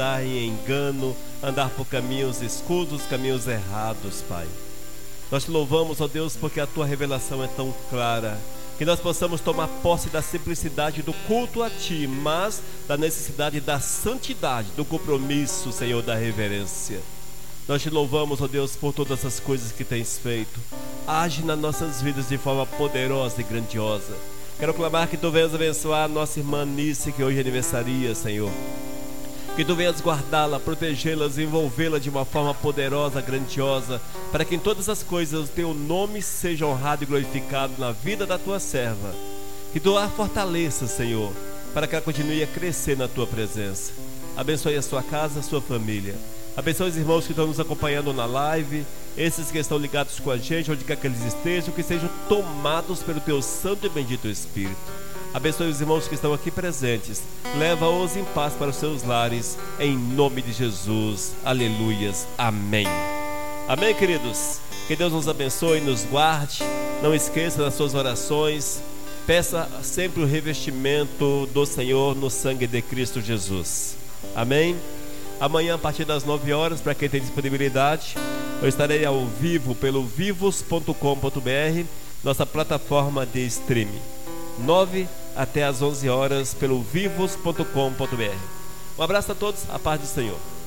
andar em engano, andar por caminhos escuros, caminhos errados, Pai. Nós te louvamos, ó Deus, porque a tua revelação é tão clara, que nós possamos tomar posse da simplicidade do culto a Ti, mas da necessidade da santidade, do compromisso, Senhor, da reverência. Nós te louvamos, ó Deus, por todas as coisas que tens feito. Age nas nossas vidas de forma poderosa e grandiosa. Quero clamar que Tu venhas abençoar a nossa irmã Nice, que hoje aniversaria, Senhor. Que Tu venhas guardá-la, protegê-la, envolvê-la de uma forma poderosa, grandiosa, para que em todas as coisas o Teu nome seja honrado e glorificado na vida da Tua serva. Que Tu a fortaleça, Senhor, para que ela continue a crescer na Tua presença. Abençoe a sua casa, a sua família. Abençoe os irmãos que estão nos acompanhando na live, esses que estão ligados com a gente, onde quer que eles estejam, que sejam tomados pelo Teu santo e bendito Espírito. Abençoe os irmãos que estão aqui presentes, leva-os em paz para os seus lares, em nome de Jesus, aleluias, amém. Amém, queridos? Que Deus nos abençoe e nos guarde. Não esqueça das suas orações, peça sempre o revestimento do Senhor no sangue de Cristo Jesus, amém? Amanhã, a partir das 9 horas, para quem tem disponibilidade, eu estarei ao vivo pelo vivos.com.br, nossa plataforma de streaming. 9 até as 11 horas pelo vivos.com.br. Um abraço a todos, a paz do Senhor.